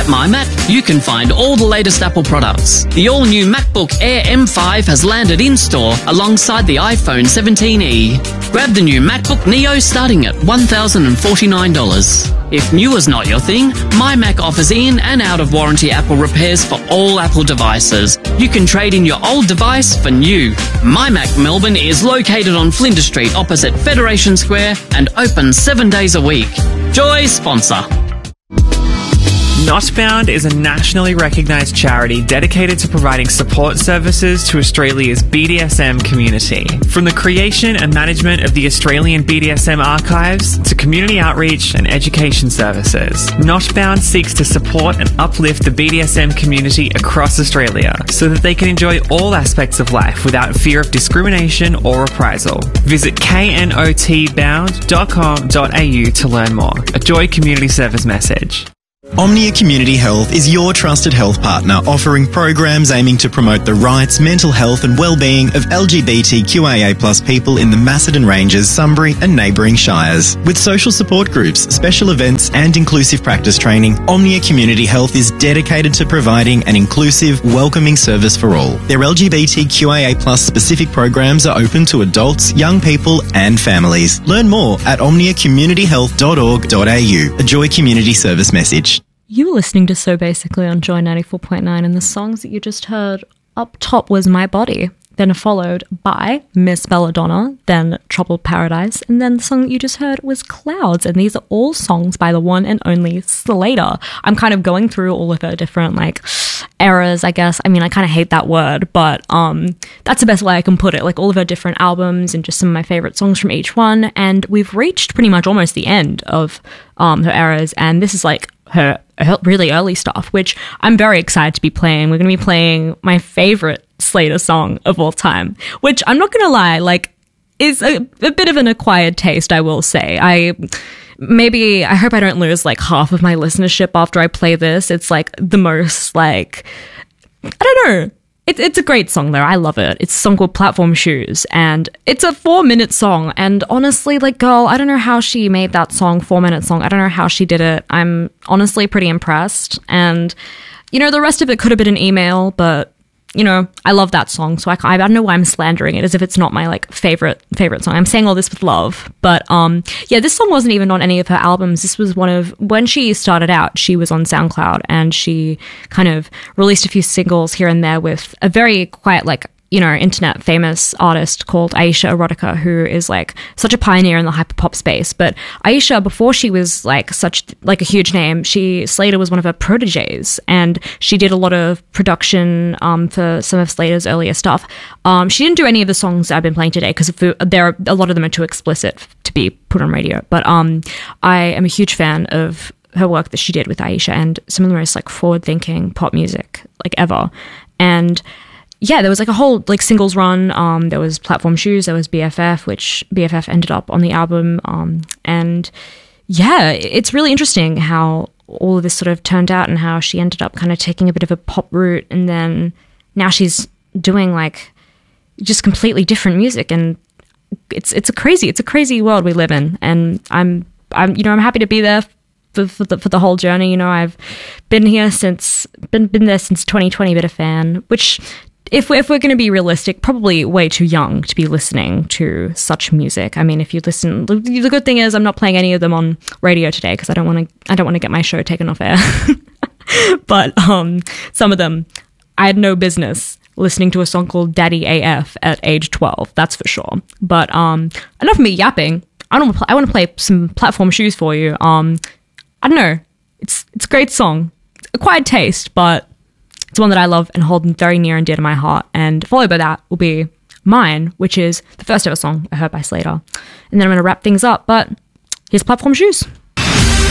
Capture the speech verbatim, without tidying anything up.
At MyMac, you can find all the latest Apple products. The all-new MacBook Air M five has landed in-store alongside the iPhone seventeen e. Grab the new MacBook Neo starting at one thousand forty-nine dollars. If new is not your thing, MyMac offers in and out-of-warranty Apple repairs for all Apple devices. You can trade in your old device for new. MyMac Melbourne is located on Flinders Street opposite Federation Square and open seven days a week. Joy sponsor. Notbound is a nationally recognised charity dedicated to providing support services to Australia's B D S M community. From the creation and management of the Australian B D S M archives to community outreach and education services, Notbound seeks to support and uplift the B D S M community across Australia so that they can enjoy all aspects of life without fear of discrimination or reprisal. Visit k n o t bound dot com dot a u to learn more. A Joy Community Service message. Omnia Community Health is your trusted health partner, offering programs aiming to promote the rights, mental health and well-being of L G B T Q I A plus people in the Macedon Ranges, Sunbury and neighbouring shires. With social support groups, special events and inclusive practice training, Omnia Community Health is dedicated to providing an inclusive, welcoming service for all. Their L G B T Q I A plus specific programs are open to adults, young people and families. Learn more at omnia community health dot org dot a u. A Joy Community Service message. You were listening to So Basically on Joy ninety-four point nine, and the songs that you just heard up top was My Body, then followed by Miss Belladonna, then Troubled Paradise, and then the song that you just heard was Clouds, and these are all songs by the one and only Slater. I'm kind of going through all of her different, like, eras, I guess. I mean, I kind of hate that word, but um, that's the best way I can put it. Like, all of her different albums and just some of my favourite songs from each one, and we've reached pretty much almost the end of um, her eras, and this is, like, her really early stuff, which I'm very excited to be playing. We're going to be playing my favorite Slater song of all time, which I'm not going to lie, like, is a, a bit of an acquired taste, I will say. I maybe, I hope I don't lose like half of my listenership after I play this. It's like the most, like, I don't know. It's it's a great song though. I love it. It's a song called Platform Shoes, and it's a four minute song. And honestly, like, girl, I don't know how she made that song, four minute song. I don't know how she did it. I'm honestly pretty impressed. And, you know, the rest of it could have been an email, but, you know, I love that song. So I, I don't know why I'm slandering it as if it's not my, like, favorite favorite song. I'm saying all this with love. But, um, yeah, this song wasn't even on any of her albums. This was one of, when she started out, she was on SoundCloud, and she kind of released a few singles here and there with a very quiet, like, you know, internet famous artist called Aisha Erotica, who is like such a pioneer in the hyperpop space. But Aisha, before she was like such like a huge name, she Slater was one of her proteges, and she did a lot of production um, for some of Slater's earlier stuff. Um, she didn't do any of the songs I've been playing today because there are, a lot of them are too explicit to be put on radio. But um, I am a huge fan of her work that she did with Aisha, and some of the most like forward-thinking pop music like ever. And yeah, there was like a whole like singles run. Um, there was Platform Shoes, there was B F F, which B F F ended up on the album. Um, and yeah, it's really interesting how all of this sort of turned out and how she ended up kind of taking a bit of a pop route, and then now she's doing like just completely different music. And it's it's a crazy it's a crazy world we live in. And I'm I'm you know I'm happy to be there for, for the for the whole journey. You know, I've been here since been been there since twenty twenty, been a fan, which, If we're, if we're going to be realistic, probably way too young to be listening to such music. I mean, if you listen, the, the good thing is I'm not playing any of them on radio today because I don't want to. I don't want to get my show taken off air. But um, some of them, I had no business listening to a song called Daddy A F at age twelve. That's for sure. But um, enough of me yapping. I don't. I want to play some Platform Shoes for you. Um, I don't know. It's it's a great song. Acquired taste, but it's one that I love and hold very near and dear to my heart. And followed by that will be Mine, which is the first ever song I heard by Slater. And then I'm going to wrap things up, but here's Platform Shoes.